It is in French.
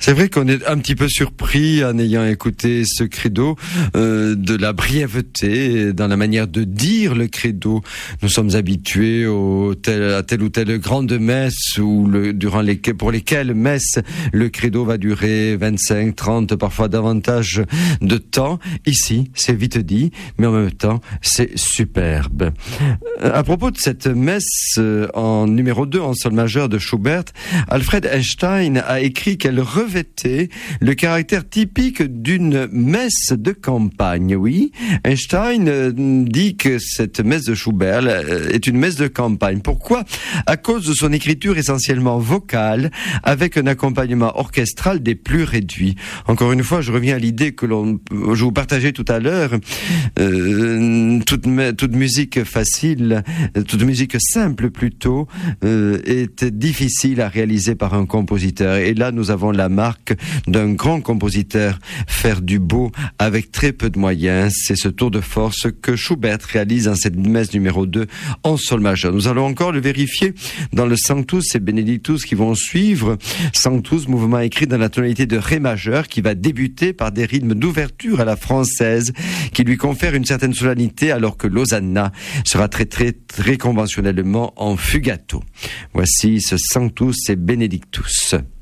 C'est vrai qu'on est un petit peu surpris en ayant écouté ce credo de la brièveté dans la manière de dire le credo. Nous sommes habitués à telle ou telle grande messe pour lesquelles messe le credo va durer 25, 30, parfois davantage de temps. Ici, c'est vite dit, mais en même temps, c'est superbe. À propos de cette messe en numéro 2 en sol majeur de Schubert, Alfred Einstein a écrit qu'elle revêtait le caractère typique d'une messe de campagne. Oui, Einstein dit que cette messe de Schubert est une messe de campagne. Pourquoi ? À cause de son écriture essentiellement vocale, avec un accompagnement orchestral des plus réduits. Encore une fois, je reviens à l'idée que je vous partageais tout à l'heure. Toute musique facile, toute musique simple plutôt, est difficile à réaliser par un compositeur. Et là, nous avons la marque d'un grand compositeur faire du beau avec très peu de moyens. C'est ce tour de force que Schubert réalise dans cette messe numéro 2 en sol majeur. Nous allons encore le vérifier dans le Sanctus et Benedictus qui vont suivre. Sanctus, mouvement écrit dans la tonalité de Ré majeur qui va débuter par des rythmes d'ouverture à la française qui lui confèrent une certaine solennité alors que l'Hosanna sera très conventionnellement en fugato. Voici ce Sanctus et Benedictus.